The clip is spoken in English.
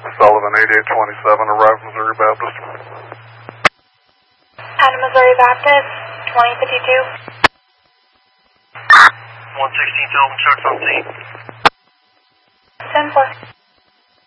Sullivan 8827, arrived Missouri Baptist. Out of Missouri Baptist, 2052. 116 Tillman, trucks on scene. 10-4.